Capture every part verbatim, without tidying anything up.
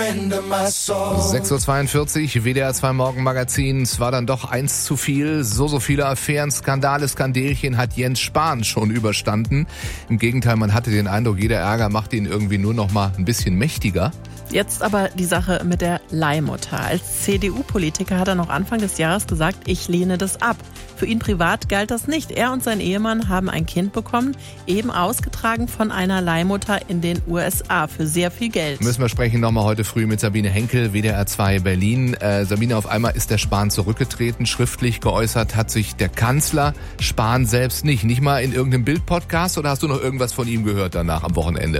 sechs Uhr zweiundvierzig, W D R zwei Morgenmagazin. Es war dann doch eins zu viel. So, so viele Affären, Skandale, Skandelchen hat Jens Spahn schon überstanden. Im Gegenteil, man hatte den Eindruck, jeder Ärger macht ihn irgendwie nur noch mal ein bisschen mächtiger. Jetzt aber die Sache mit der Leihmutter. Als C D U-Politiker hat er noch Anfang des Jahres gesagt, ich lehne das ab. Für ihn privat galt das nicht. Er und sein Ehemann haben ein Kind bekommen, eben ausgetragen von einer Leihmutter in den U S A für sehr viel Geld. Müssen wir sprechen nochmal heute früh mit Sabine Henkel, W D R zwei Berlin. Äh, Sabine, auf einmal ist der Spahn zurückgetreten. Schriftlich geäußert hat sich der Kanzler, Spahn selbst nicht. Nicht mal in irgendeinem Bild-Podcast, oder hast du noch irgendwas von ihm gehört danach am Wochenende?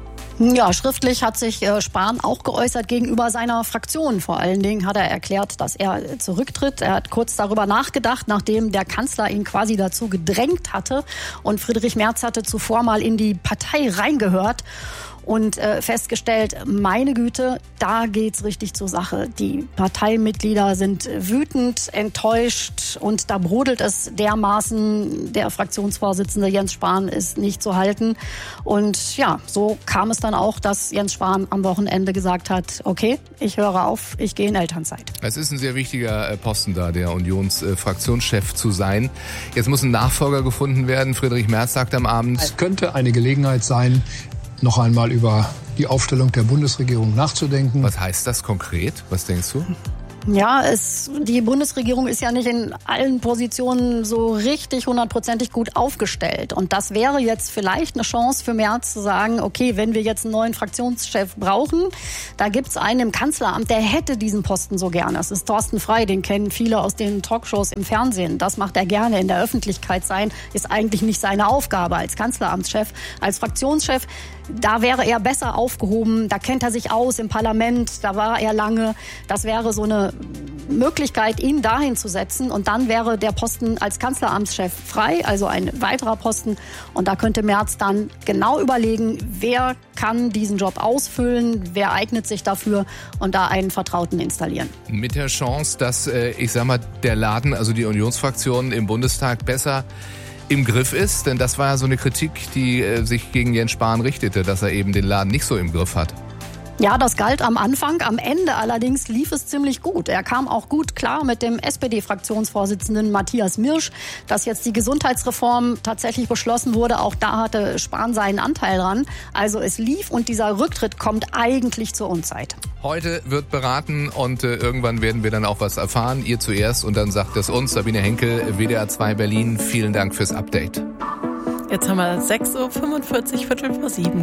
Ja, schriftlich hat sich äh, Spahn auch geäußert gegenüber seiner Fraktion. Vor allen Dingen hat er erklärt, dass er zurücktritt. Er hat kurz darüber nachgedacht, nachdem der Kanzler ihn quasi dazu gedrängt hatte. Und Friedrich Merz hatte zuvor mal in die Partei reingehört und äh, festgestellt, meine Güte, da geht's richtig zur Sache. Die Parteimitglieder sind wütend, enttäuscht und da brodelt es dermaßen. Der Fraktionsvorsitzende Jens Spahn ist nicht zu halten. Und ja, so kam es dann auch, dass Jens Spahn am Wochenende gesagt hat, okay, ich höre auf, ich gehe in Elternzeit. Es ist ein sehr wichtiger Posten da, der Unionsfraktionschef zu sein. Jetzt muss ein Nachfolger gefunden werden. Friedrich Merz sagt am Abend, es könnte eine Gelegenheit sein, noch einmal über die Aufstellung der Bundesregierung nachzudenken. Was heißt das konkret? Was denkst du? Ja, es, die Bundesregierung ist ja nicht in allen Positionen so richtig hundertprozentig gut aufgestellt. Und das wäre jetzt vielleicht eine Chance für Merz zu sagen, okay, wenn wir jetzt einen neuen Fraktionschef brauchen, da gibt's einen im Kanzleramt, der hätte diesen Posten so gerne. Das ist Thorsten Frey, den kennen viele aus den Talkshows im Fernsehen. Das macht er gerne, in der Öffentlichkeit sein, ist eigentlich nicht seine Aufgabe als Kanzleramtschef. Als Fraktionschef, da wäre er besser aufgehoben, da kennt er sich aus im Parlament, da war er lange. Das wäre so eine Möglichkeit, ihn dahin zu setzen. Und dann wäre der Posten als Kanzleramtschef frei, also ein weiterer Posten. Und da könnte Merz dann genau überlegen, wer kann diesen Job ausfüllen, wer eignet sich dafür und da einen Vertrauten installieren. Mit der Chance, dass, ich sag mal, der Laden, also die Unionsfraktion im Bundestag besser im Griff ist, denn das war ja so eine Kritik, die äh, sich gegen Jens Spahn richtete, dass er eben den Laden nicht so im Griff hat. Ja, das galt am Anfang. Am Ende allerdings lief es ziemlich gut. Er kam auch gut klar mit dem S P D-Fraktionsvorsitzenden Matthias Mirsch, dass jetzt die Gesundheitsreform tatsächlich beschlossen wurde. Auch da hatte Spahn seinen Anteil dran. Also es lief und dieser Rücktritt kommt eigentlich zur Unzeit. Heute wird beraten und äh, irgendwann werden wir dann auch was erfahren. Ihr zuerst und dann sagt es uns. Sabine Henkel, W D R zwei Berlin. Vielen Dank fürs Update. Jetzt haben wir sechs Uhr fünfundvierzig, Viertel vor sieben.